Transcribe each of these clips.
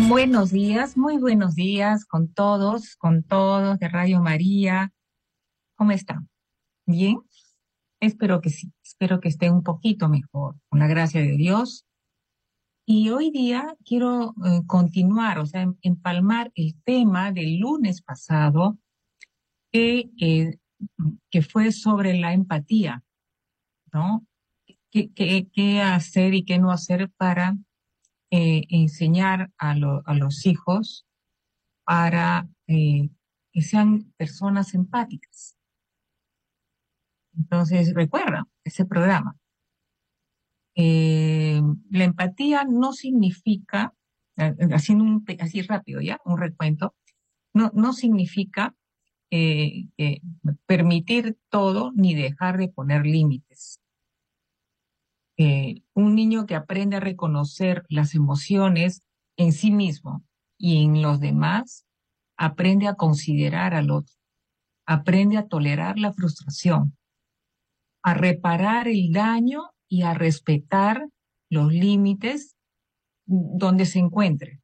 Buenos días, muy buenos días con todos de Radio María. ¿Cómo están? ¿Bien? Espero que sí, espero que esté un poquito mejor, con la gracia de Dios. Y hoy día quiero continuar, o sea, empalmar el tema del lunes pasado, que, eh, que fue sobre la empatía, ¿no? ¿Qué hacer y qué no hacer para enseñar a los hijos para que sean personas empáticas? Entonces, recuerda ese programa. La empatía no significa, haciendo así rápido ya, un recuento, no significa permitir todo ni dejar de poner límites. Un niño que aprende a reconocer las emociones en sí mismo y en los demás, aprende a considerar al otro, aprende a tolerar la frustración, a reparar el daño y a respetar los límites donde se encuentre.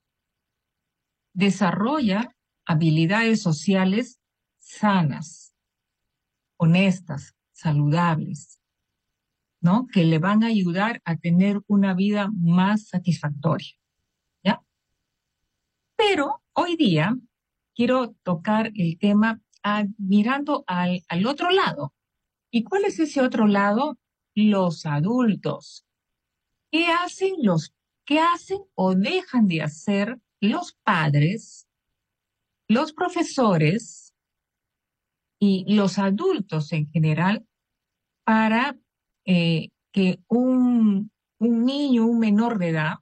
Desarrolla habilidades sociales sanas, honestas, saludables, ¿no? Que le van a ayudar a tener una vida más satisfactoria, ¿ya? Pero hoy día quiero tocar el tema mirando al otro lado. ¿Y cuál es ese otro lado? Los adultos. ¿Qué hacen qué hacen o dejan de hacer los padres, los profesores y los adultos en general para que un niño, un menor de edad,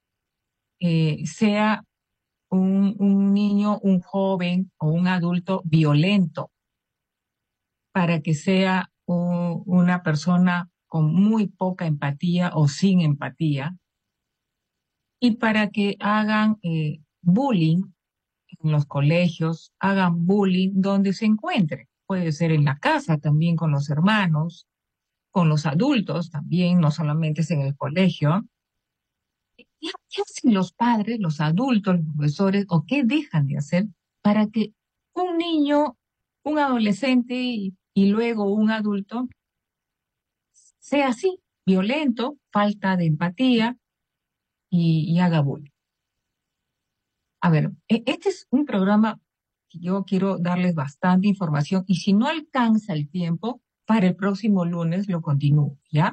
sea un niño, un joven o un adulto violento, para que sea una persona con muy poca empatía o sin empatía, y para que hagan bullying en los colegios, hagan bullying donde se encuentre. Puede ser en la casa también con los hermanos, con los adultos también, no solamente es en el colegio. ¿Qué hacen los padres, los adultos, los profesores, o qué dejan de hacer para que un niño, un adolescente y luego un adulto sea así, violento, falta de empatía y haga bullying? A ver, este es un programa que yo quiero darles bastante información y si no alcanza el tiempo, para el próximo lunes lo continúo, ¿ya?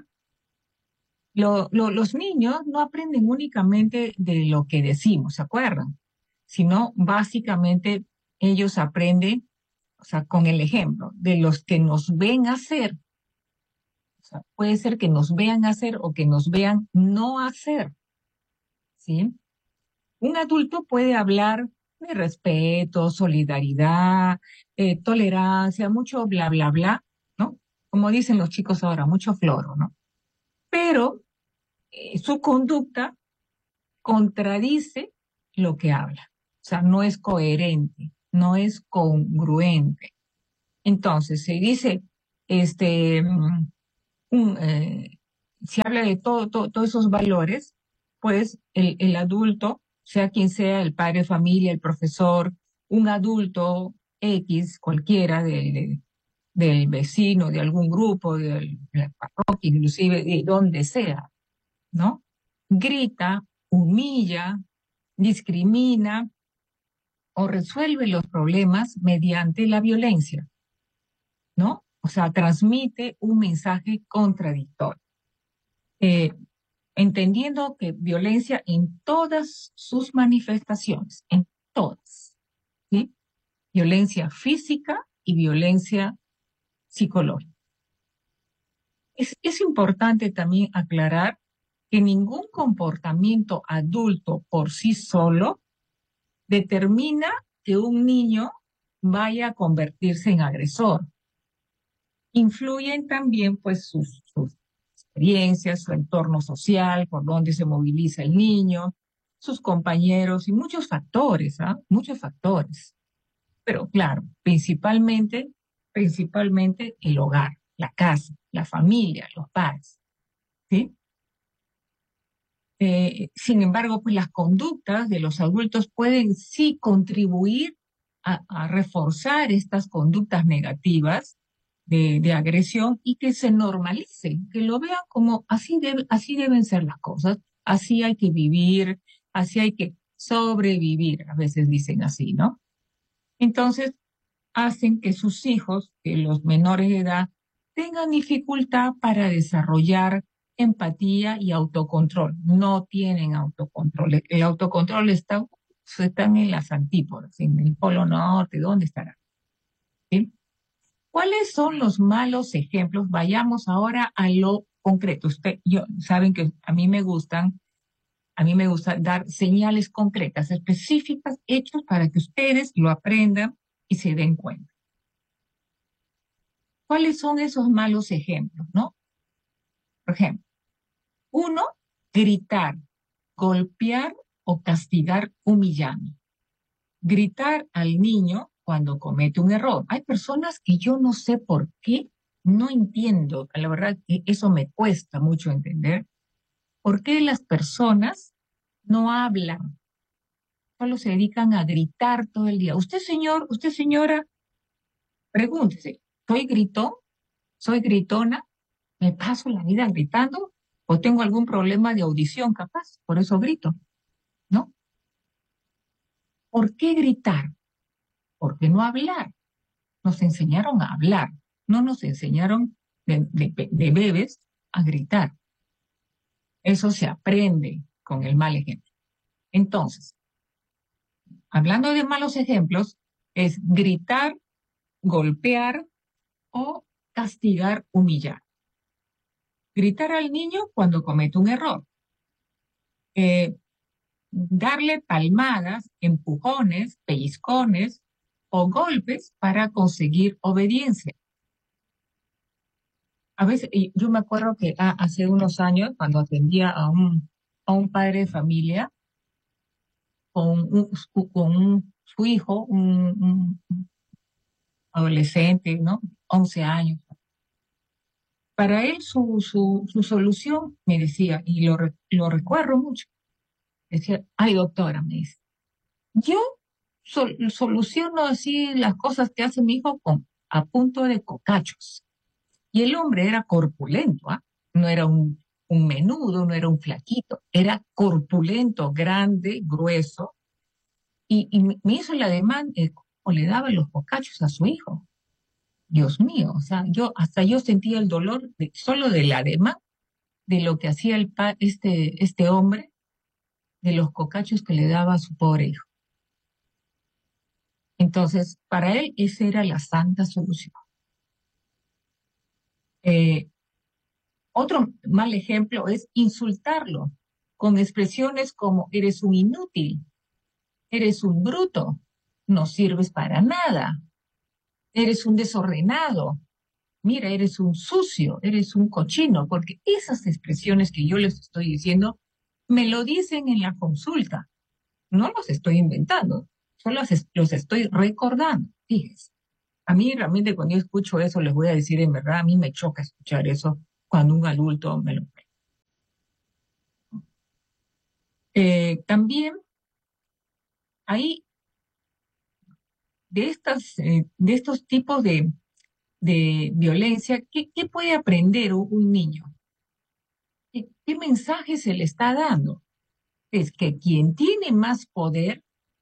Los niños no aprenden únicamente de lo que decimos, ¿se acuerdan? Sino básicamente ellos aprenden, o sea, con el ejemplo de los que nos ven hacer. O sea, puede ser que nos vean hacer o que nos vean no hacer, ¿sí? Un adulto puede hablar de respeto, solidaridad, tolerancia, mucho bla, bla, bla, ¿no? Como dicen los chicos ahora, mucho floro, ¿no? Pero su conducta contradice lo que habla. O sea, no es coherente, no es congruente. Entonces, se dice, este, un, se habla de todos esos valores, pues el adulto, sea quien sea, el padre de familia, el profesor, un adulto X, cualquiera del vecino, de algún grupo, de la parroquia, inclusive de donde sea, ¿no? Grita, humilla, discrimina o resuelve los problemas mediante la violencia, ¿no? O sea, transmite un mensaje contradictorio. Eh, Entendiendo que violencia en todas sus manifestaciones, en todas, ¿sí? Violencia física y violencia psicológica. Es importante también aclarar que ningún comportamiento adulto por sí solo determina que un niño vaya a convertirse en agresor. Influyen también pues sus experiencias, su entorno social, por donde se moviliza el niño, sus compañeros y muchos factores, ¿ah? Muchos factores. Pero claro, principalmente el hogar, la casa, la familia, los padres, ¿sí? Sin embargo, pues las conductas de los adultos pueden sí contribuir a reforzar estas conductas negativas de agresión y que se normalicen, que lo vean como así deben ser las cosas, así hay que vivir, así hay que sobrevivir, a veces dicen así, ¿no? Entonces, hacen que sus hijos, que los menores de edad, tengan dificultad para desarrollar empatía y autocontrol. No tienen autocontrol. El autocontrol están en las antípodas, en el polo norte, ¿dónde estará? ¿Sí? ¿Cuáles son los malos ejemplos? Vayamos ahora a lo concreto. Saben que a mí me gusta dar señales concretas, específicas, hechos para que ustedes lo aprendan y se den cuenta. ¿Cuáles son esos malos ejemplos, no? Por ejemplo, uno, gritar, golpear o castigar humillando. Gritar al niño cuando comete un error. Hay personas que yo no sé por qué, no entiendo, la verdad que eso me cuesta mucho entender, por qué las personas no hablan, solo se dedican a gritar todo el día. Usted, señor, usted, señora, pregúntese, ¿soy gritón? ¿Soy gritona? ¿Me paso la vida gritando? ¿O tengo algún problema de audición capaz? Por eso grito, ¿no? ¿Por qué gritar? ¿Por qué no hablar? Nos enseñaron a hablar, no nos enseñaron de bebés a gritar. Eso se aprende con el mal ejemplo. Entonces, hablando de malos ejemplos, es gritar, golpear o castigar, humillar. Gritar al niño cuando comete un error. Eh, Darle palmadas, empujones, pellizcones o golpes para conseguir obediencia. A veces, y yo me acuerdo que hace unos años, cuando atendía a un padre de familia su hijo, un adolescente, ¿no? 11 años. Para él su solución, me decía, y lo recuerdo mucho, decía, ay doctora, me dice, yo soluciono así las cosas que hace mi hijo a punto de cocachos. Y el hombre era corpulento, ¿ah? No era un menudo, no era un flaquito, era corpulento, grande, grueso, y me hizo el ademán como le daba los cocachos a su hijo. Dios mío, o sea, hasta yo sentía el dolor solo del ademán de lo que hacía este hombre, de los cocachos que le daba a su pobre hijo. Entonces, para él esa era la santa solución. Eh, Otro mal ejemplo es insultarlo con expresiones como eres un inútil, eres un bruto, no sirves para nada, eres un desordenado, mira, eres un sucio, eres un cochino, porque esas expresiones que yo les estoy diciendo me lo dicen en la consulta, no los estoy inventando, solo los estoy recordando. Fíjense, a mí realmente cuando yo escucho eso, les voy a decir en verdad, a mí me choca escuchar eso cuando un adulto me lo... También hay de estos tipos de violencia, ¿qué puede aprender un niño? ¿Qué mensaje se le está dando? Es que quien tiene más poder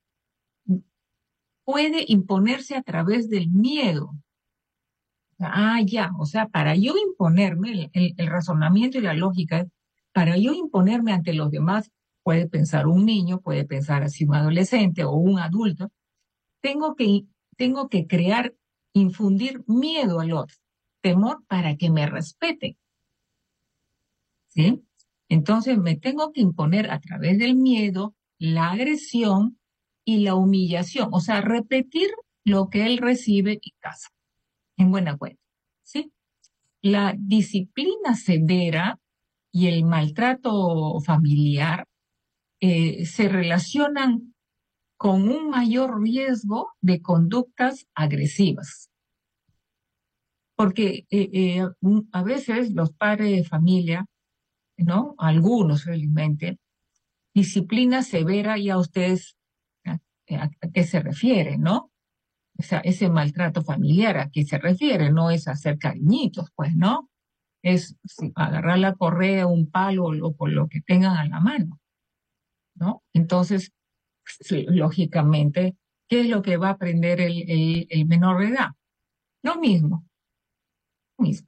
puede imponerse a través del miedo. Ya, o sea, para yo imponerme, el razonamiento y la lógica, para yo imponerme ante los demás, puede pensar un niño, puede pensar así un adolescente o un adulto, tengo que, tengo que crear, infundir miedo al otro, temor para que me respete, ¿sí? Entonces me tengo que imponer a través del miedo, la agresión y la humillación, o sea, repetir lo que él recibe y casa, en buena cuenta, ¿sí? La disciplina severa y el maltrato familiar se relacionan con un mayor riesgo de conductas agresivas. Porque a veces los padres de familia, ¿no? Algunos felizmente, Disciplina severa, ya ustedes a qué se refiere, ¿no? O sea, ese maltrato familiar a qué se refiere, no es hacer cariñitos, pues, ¿no? Es sí, agarrar la correa, un palo o con lo que tengan a la mano, ¿no? Entonces, sí, lógicamente, ¿qué es lo que va a aprender el menor de edad? Lo mismo, lo mismo.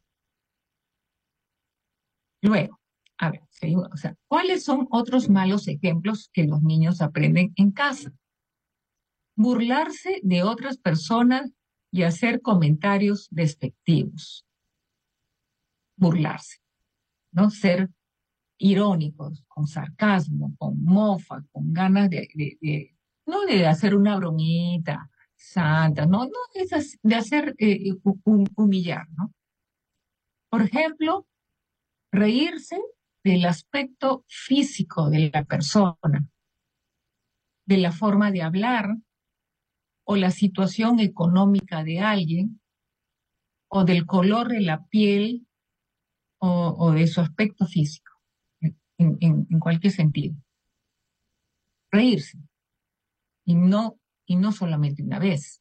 Luego, a ver, seguimos, o sea, ¿cuáles son otros malos ejemplos que los niños aprenden en casa? Burlarse de otras personas y hacer comentarios despectivos. Burlarse, ¿no? Ser irónicos, con sarcasmo, con mofa, con ganas no de hacer una bromita santa, no es de hacer humillar, ¿no? Por ejemplo, reírse del aspecto físico de la persona, de la forma de hablar o la situación económica de alguien o del color de la piel o de su aspecto físico, en cualquier sentido. Reírse y no solamente una vez.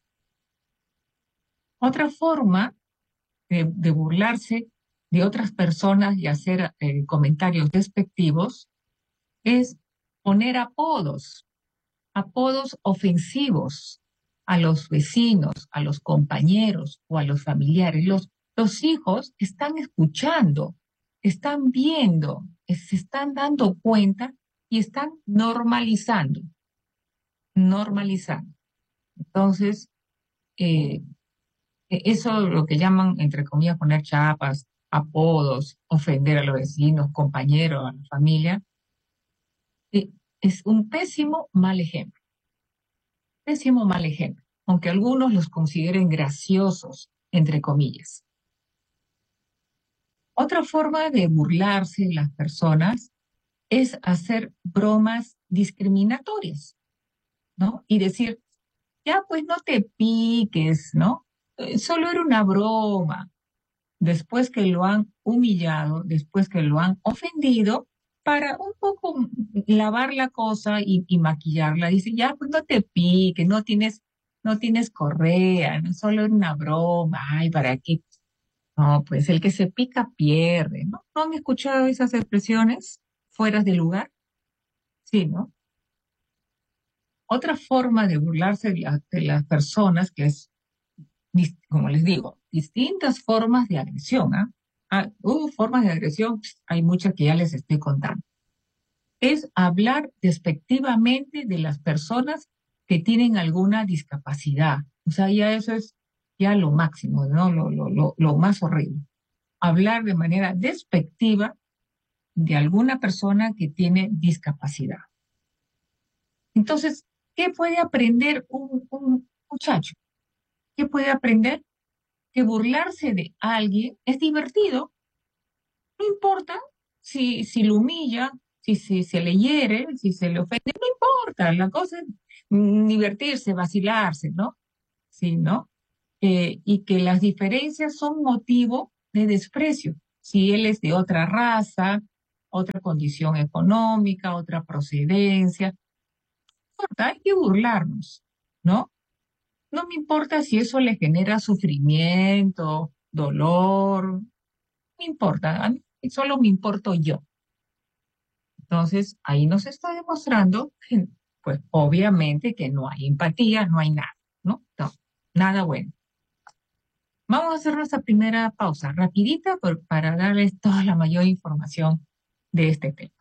Otra forma de burlarse de otras personas y hacer comentarios despectivos es poner apodos ofensivos a los vecinos, a los compañeros o a los familiares. Los hijos están escuchando, están viendo, se están dando cuenta y están normalizando. Entonces, eh, eso lo que llaman, entre comillas, poner chapas, apodos, ofender a los vecinos, compañeros, a la familia, eh, es un pésimo mal ejemplo, aunque algunos los consideren graciosos, entre comillas. Otra forma de burlarse de las personas es hacer bromas discriminatorias, ¿no? Y decir, ya pues no te piques, ¿no? Solo era una broma. Después que lo han humillado, después que lo han ofendido, para un poco lavar la cosa y maquillarla. Dice, ya, pues no te piques, no tienes correa, no solo era una broma, ay, ¿para qué? No, pues el que se pica pierde, ¿no? ¿No han escuchado esas expresiones fuera de lugar? Sí, ¿no? Otra forma de burlarse de las personas, que es como les digo, distintas formas de agresión, ¿ah? Formas de agresión, hay muchas que ya les estoy contando. Es hablar despectivamente de las personas que tienen alguna discapacidad. O sea, ya eso es ya lo máximo, ¿no? Lo más horrible. Hablar de manera despectiva de alguna persona que tiene discapacidad. Entonces, ¿qué puede aprender un muchacho? ¿Qué puede aprender? Que burlarse de alguien es divertido, no importa si lo humilla, si se le hiere, si se le ofende, no importa, la cosa es divertirse, vacilarse, ¿no? Sí, ¿no? Y que las diferencias son motivo de desprecio. Si él es de otra raza, otra condición económica, otra procedencia, no importa, hay que burlarnos, ¿no? No me importa si eso le genera sufrimiento, dolor, no me importa, a mí solo me importo yo. Entonces, ahí nos está demostrando que, pues obviamente que no hay empatía, no hay nada, ¿no? No, nada bueno. Vamos a hacer nuestra primera pausa, rapidita, para darles toda la mayor información de este tema.